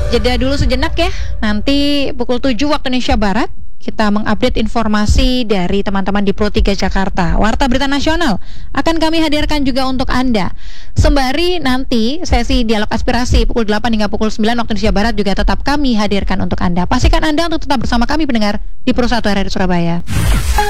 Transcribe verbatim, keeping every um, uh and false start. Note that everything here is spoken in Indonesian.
Jeda dulu sejenak ya. Nanti pukul tujuh waktu Indonesia Barat kita mengupdate informasi dari teman-teman di Pro tiga Jakarta. Warta Berita Nasional akan kami hadirkan juga untuk Anda. Sembari nanti sesi dialog aspirasi pukul delapan hingga pukul sembilan waktu Indonesia Barat juga tetap kami hadirkan untuk Anda. Pastikan Anda untuk tetap bersama kami pendengar di Pro satu R R I Surabaya.